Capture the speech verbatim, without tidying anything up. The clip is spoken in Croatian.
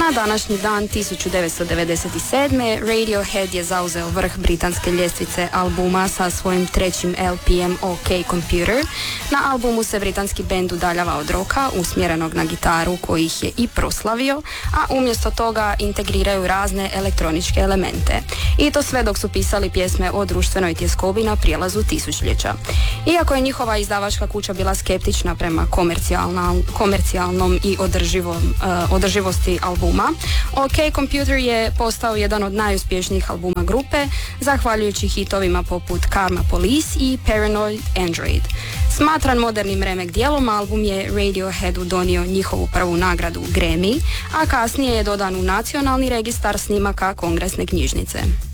Na današnji dan tisuću devetsto devedeset sedme. Radiohead je zauzeo vrh britanske ljestvice albuma sa svojim trećim L P em OK Computer. Na albumu se britanski bend udaljava od roka, usmjerenog na gitaru koji ih je i proslavio, a umjesto toga integriraju razne elektroničke elemente. I to sve dok su pisali pjesme o društvenoj tjeskobi na prijelazu tisućljeća. Iako je njihova izdavačka kuća bila skeptična prema komercijalnom i održivom, uh, održivosti albuma, OK Computer je postao jedan od najuspješnijih albuma grupe, zahvaljujući hitovima poput Karma Police i Paranoid Android. Smatran modernim remek dijelom, album je Radioheadu donio njihovu prvu nagradu Grammy, a kasnije je dodan u nacionalni registar snimaka Kongresne knjižnice.